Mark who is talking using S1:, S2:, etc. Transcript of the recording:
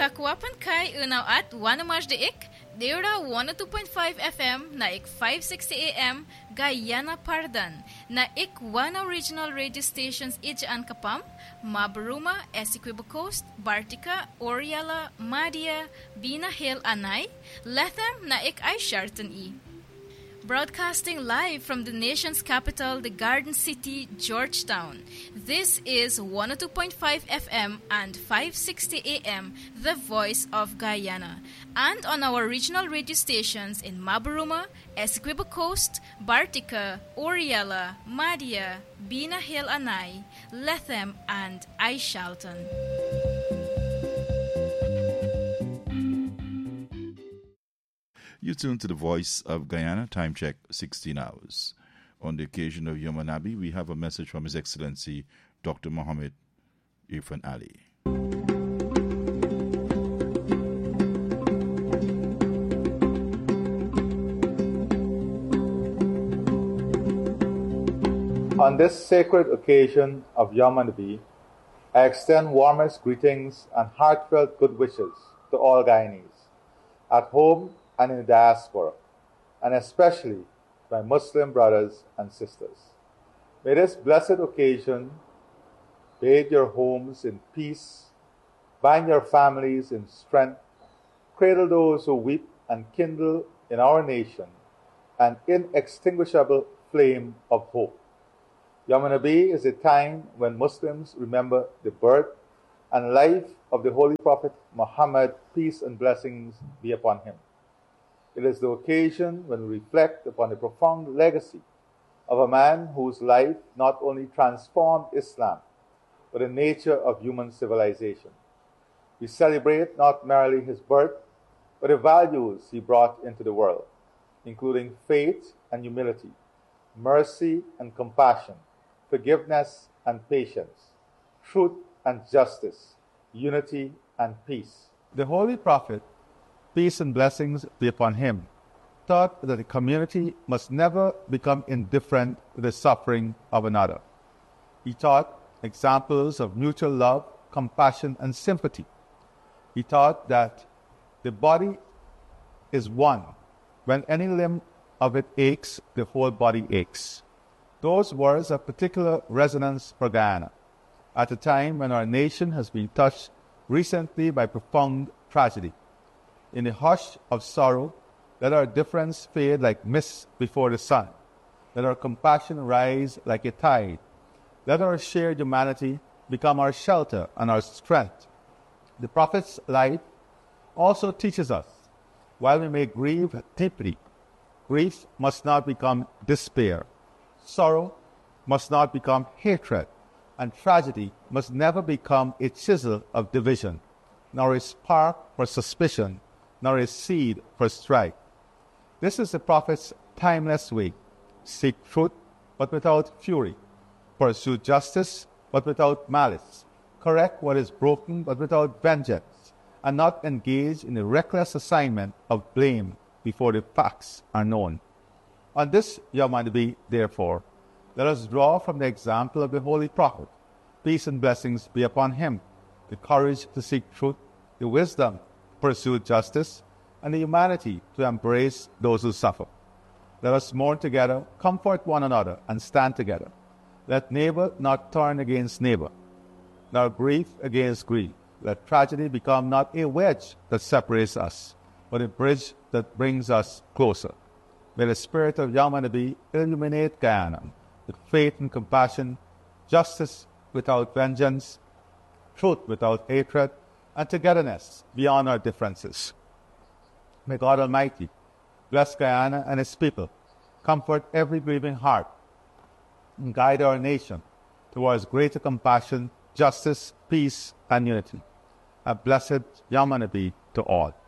S1: Kakwapan kai unaw at wanamaj de ik, Deura 102.5 FM na ik 560 AM Guyana Pardan na ik wana regional radio stations ijaan kapam, Mabaruma, Essequibo Coast, Bartica, Oriala, Madia, Bina Hill Anay, Lethem na ik ay Sharton E. Broadcasting live from the nation's capital, the Garden City, Georgetown. This is 102.5 FM and 560 AM, the voice of Guyana. And on our regional radio stations in Mabaruma, Essequibo Coast, Bartica, Oriala, Madia, Bina Hill Anay, Lethem, and Aishalton.
S2: You tune to the voice of Guyana, time check 16 hours. On the occasion of Yom Nabi, we have a message from His Excellency Dr. Mohammed Irfan Ali.
S3: On this sacred occasion of Yom Nabi, I extend warmest greetings and heartfelt good wishes to all Guyanese, at home and in the diaspora, and especially my Muslim brothers and sisters. May this blessed occasion bathe your homes in peace, bind your families in strength, cradle those who weep, and kindle in our nation an inextinguishable flame of hope. Yom Nabi is a time when Muslims remember the birth and life of the Holy Prophet Muhammad, peace and blessings be upon him. It is the occasion when we reflect upon the profound legacy of a man whose life not only transformed Islam, but the nature of human civilization. We celebrate not merely his birth, but the values he brought into the world, including faith and humility, mercy and compassion, forgiveness and patience, truth and justice, unity and peace. The Holy Prophet, peace and blessings be upon him, taught that the community must never become indifferent to the suffering of another. He taught examples of mutual love, compassion, and sympathy. He taught that the body is one. When any limb of it aches, the whole body aches. Those words have particular resonance for Guyana, at a time when our nation has been touched recently by profound tragedy. In the hush of sorrow, let our difference fade like mist before the sun. Let our compassion rise like a tide. Let our shared humanity become our shelter and our strength. The Prophet's life also teaches us, while we may grieve deeply, grief must not become despair. Sorrow must not become hatred, and tragedy must never become a chisel of division, nor a spark for suspicion, nor a seed for strife. This is the Prophet's timeless way. Seek truth, but without fury. Pursue justice, but without malice. Correct what is broken, but without vengeance, and not engage in a reckless assignment of blame before the facts are known. On this Yom Nabi, therefore, let us draw from the example of the Holy Prophet. Peace and blessings be upon him, the courage to seek truth, the wisdom to pursue justice, and the humanity to embrace those who suffer. Let us mourn together, comfort one another, and stand together. Let neighbor not turn against neighbor, nor grief against grief. Let tragedy become not a wedge that separates us, but a bridge that brings us closer. May the spirit of Yom Nabi illuminate Guyana with faith and compassion, justice without vengeance, truth without hatred, and togetherness beyond our differences. May God Almighty bless Guyana and its people, comfort every grieving heart, and guide our nation towards greater compassion, justice, peace, and unity. A blessed Yom Nabi to all.